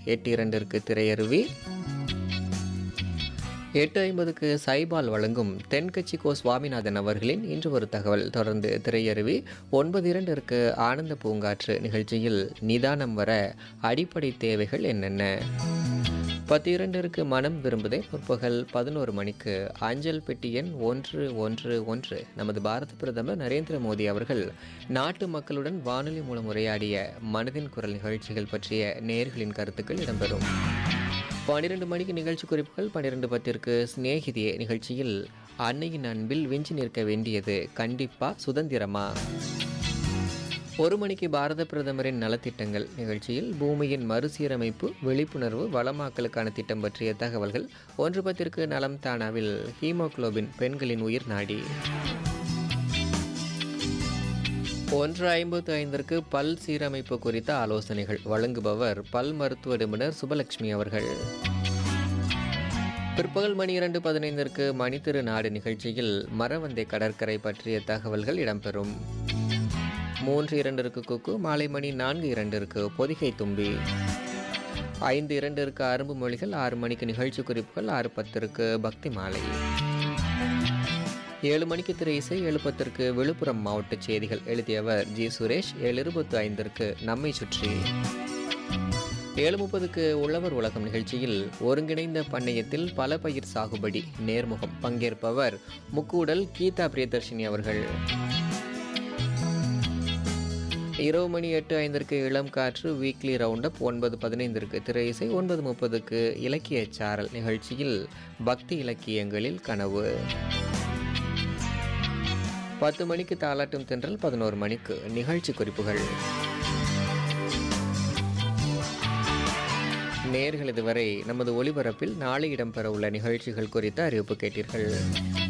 8:02ற்கு திரையருவி, 8:50க்கு சைபால் வழங்கும் தென்கட்சி கோ சுவாமிநாதன் அவர்களின் இன்று ஒரு தகவல். தொடர்ந்து திரையருவி. 9:02ற்கு ஆனந்த பூங்காற்று நிகழ்ச்சியில் நிதானம் வர அடிப்படை தேவைகள் என்னென்ன. 10:02ற்கு மனம் விரும்புதே. முற்பகல் 11 மணிக்கு அஞ்சல் பெட்டி எண் 111. நமது பாரத பிரதமர் நரேந்திர மோடி அவர்கள் நாட்டு மக்களுடன் வானொலி மூலம் உரையாடிய மனதின் குரல் நிகழ்ச்சிகள் பற்றிய நேயர்களின் கருத்துக்கள் இடம்பெறும். 12 மணிக்கு நிகழ்ச்சி குறிப்புகள். 12:10ற்கு சிநேகிதியே நிகழ்ச்சியில் அன்னையின் அன்பில் விஞ்சி நிற்க வேண்டியது கண்டிப்பா சுதந்திரமா. 1 மணிக்கு பாரத பிரதமரின் நலத்திட்டங்கள் நிகழ்ச்சியில் பூமியின் மறுசீரமைப்பு, விழிப்புணர்வு, வளமாக்கலுக்கான திட்டம் பற்றிய தகவல்கள். 1:10ற்கு நலம் தானாவில் ஹீமோகுளோபின் பெண்களின் உயிர் நாடி. 1:55ற்கு பல் சீரமைப்பு குறித்த ஆலோசனைகள் வழங்குபவர் பல் மருத்துவ நிபுணர் சுபலட்சுமி அவர்கள். பிற்பகல் மணி 2:15ற்கு மணித்திரு நாடு நிகழ்ச்சியில் மரவந்தை கடற்கரை பற்றிய தகவல்கள் இடம்பெறும். 3:02ற்கு குக்கு. மாலை மணி 4:02ற்கு பொதிகை தும்பி. 5:02ற்கு அரும்பு மொழிகள். 6 மணிக்கு நிகழ்ச்சி குறிப்புகள். 6:10ற்கு பக்தி மாலை. 7 மணிக்கு திரை இசை. 7:10ற்கு விழுப்புரம் மாவட்ட செய்திகள். எழுதியவர் ஜி சுரேஷ். 7:25ற்கு நம்மை சுற்றி. 7:30க்கு உழவர் உலகம் நிகழ்ச்சியில் ஒருங்கிணைந்த பண்ணையத்தில் பல பயிர் சாகுபடி நேர்முகம். பங்கேற்பவர் முக்கூடல் கீதா பிரியதர்ஷினி அவர்கள். இரவு மணி 8:05ற்கு இளம் காற்று வீக்லி ரவுண்ட் அப். 9:15ற்கு திரை இசை. 9:30க்கு இலக்கிய சாரல் நிகழ்ச்சியில் பக்தி இலக்கியங்களில் கனவு. 10 மணிக்கு தாலாட்டும் தென்றல். 11 மணிக்கு நிகழ்ச்சி குறிப்புகள். நேயர்கள் இதுவரை நமது ஒலிபரப்பில் நாளை இடம்பெற உள்ள நிகழ்ச்சிகள் குறித்த அறிவிப்பு கேட்டீர்கள்.